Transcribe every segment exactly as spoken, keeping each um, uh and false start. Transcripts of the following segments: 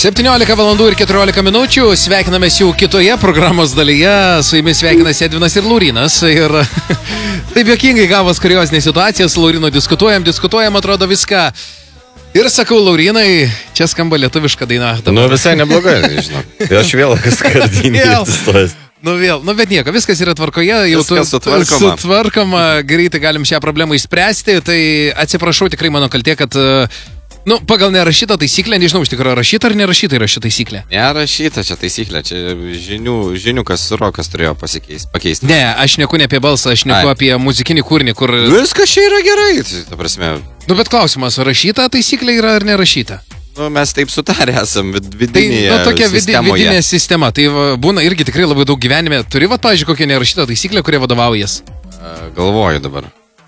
septyniolika valandų ir keturiolika minučių, sveikinamės jau kitoje programos dalyje, su jumis sveikinas Edvinas ir Laurinas. Ir taip juokingai gavos kuriozinė situacija, su Laurinu diskutuojam, diskutuojam, atrodo viską. Ir sakau, Laurinai, čia skamba lietuviška daina. Dabar. Nu visai neblogai, nežinau. Tai aš vėl kas kardinį atsistojęs. Nu vėl, nu bet nieko, viskas yra tvarkoje, jau tu sutvarkoma. sutvarkoma, greitai galim šią problemą išspręsti, tai atsiprašau, tikrai mano kaltė, kad, nu, pagal nerašytą taisyklę, nežinau, iš tikrųjų rašyta ar nerašyta yra ši taisyklė? Nerašyta čia taisyklė, čia žinių, žiniukas rokas turėjo pasikeisti, pakeisti. Ne, aš neku ne apie balsą, aš neku Ai. apie muzikinį kūrinį, kur... Viskas čia yra gerai, ta prasme. Nu bet klausimas, rašyta taisyklė yra ar nerašyta? Nu, mes taip sutarę esam vid vidinėje tai, nu, tokia sistemoje. Vidinė sistema. Tai va, būna irgi tikrai labai daug gyvenime. Turi, va, pavyzdžiui, kokią nerašytą taisyklę, kurie vadovaujas? Galvoju dabar.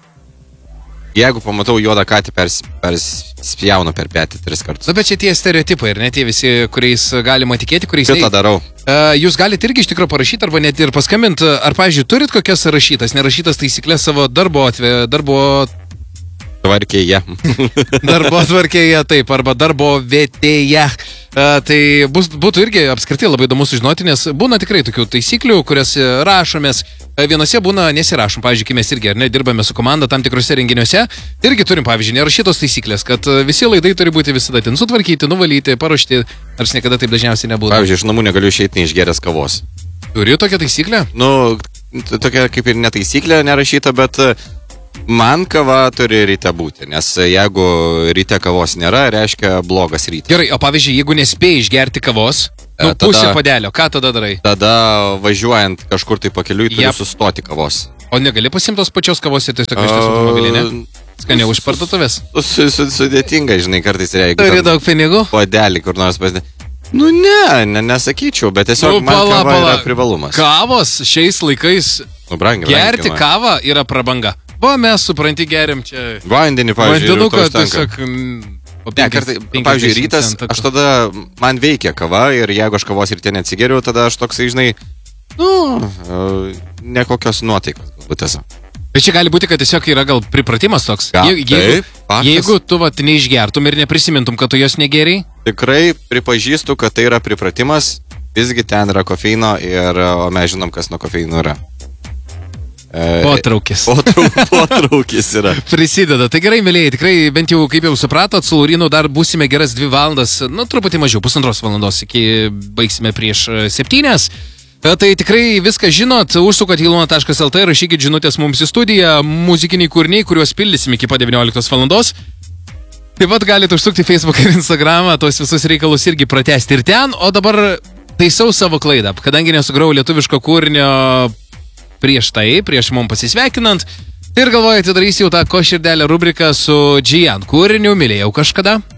Jeigu pamatau juodą katį, pers, perspjaunu per petį tris kartus. Na, bet čia tie stereotipai ir ne tie visi, kuriais galima tikėti, kuriais... Šitą darau. Jūs galite irgi iš tikrųjų parašyti arba net ir paskambinti. Ar, pavyzdžiui, turit kokias rašytas, nerašytas taisyklės savo darbo atveju, darbo... Tvarkėje. Darbo tvarkėje, taip, arba darbo vietėje. Uh, tai bus, būtų irgi apskritai labai įdomu sužinoti, nes būna tikrai tokių taisyklių, kurias rašomės. Vienose būna nesirašom, pavyzdžiui, kai mes irgi ar ne, dirbame su komanda tam tikrose renginiuose. Irgi turim, pavyzdžiui, nerašytos taisyklės, kad visi laidai turi būti visada ten sutvarkyti, nuvalyti, paruošti, nors niekada taip dažniausiai nebūtų. Pavyzdžiui, iš namų negaliu išeiti neišgeręs kavos. Turi tokią taisyklę? Nu, tokia kaip ir netaisyklė nerašyta, bet... Man kava turi ryte būti, nes jeigu ryte kavos nėra, reiškia blogas rytas. Gerai, o pavyzdžiui, jeigu nespėjai išgerti kavos, nu, tada, pusę padelio, ką tada darai? Tada važiuojant kažkur tai pakeliui turi yep. sustoti kavos. O negali pasimti tos pačios kavos ir tiesiog ištis automobilį, ne? Skaniau iš parduotuvės. Sudėtinga, žinai, kartais reikia. Turi daug pinigų? Padelį kur nors pasidė. Nu ne, ne, nesakyčiau, bet tiesiog nu, man pala, kava pala. Yra privalumas. Kavos šiais laikais nu, brangi, gerti brangi, kavą yra prabanga. Va, mes supranti geriam čia... Vandenį, pavyzdžiui, vandenuką tiesiog... Ne, kartai, pavyzdžiui, rytas, aš tada, man veikia kava ir jeigu aš kavos ryte neatsigeriu, tada aš toksai, žinai, nu, nekokios nuotaikos, galbūt esu. Bet čia gali būti, kad tiesiog yra gal pripratimas toks. Ga, Je, jeigu, taip, faktas. Jeigu tu vat neišgertum ir neprisimintum, kad tu jos negeriai? Tikrai pripažįstu, kad tai yra pripratimas, visgi ten yra kofeino ir o mes žinom, kas nuo kofeino yra. Potraukis. Potrauk, potraukis yra. Prisideda. Tai gerai, mėlėjai, tikrai bent jau, kaip jau supratot, su Laurinu dar būsime geras dvi valandas, nu, truputį mažiau, pusantros valandos, iki baigsime prieš septynias. Tai tikrai viską žinot, užsukat į luna taškas lt, rašykit žinutės mums į studiją, muzikiniai kūriniai, kuriuos pildysim iki pat devynioliktos valandos. Taip pat galite užsukti Facebook ir Instagramą, tos visus reikalus irgi pratesti ir ten, o dabar taisau savo klaidą, kadangi nesugrau lietuviško kūrinio prieš tai, prieš mum pasisveikinant, ir galvoju, atidarysiu jau tą ko širdelę rubriką su Džian kūriniu, mylėjau kažkada.